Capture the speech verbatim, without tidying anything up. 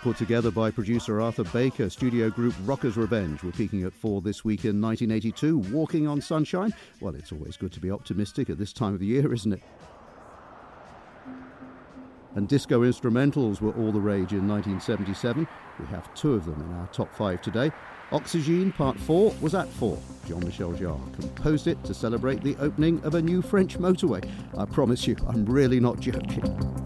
put together by producer Arthur Baker. Studio group Rockers Revenge were peaking at four this week in nineteen eighty-two. Walking on Sunshine? Well, it's always good to be optimistic at this time of the year, isn't it? And disco instrumentals were all the rage in nineteen seventy-seven. We have two of them in our top five today. Oxygene Part four was at four. Jean-Michel Jarre composed it to celebrate the opening of a new French motorway. I promise you, I'm really not joking.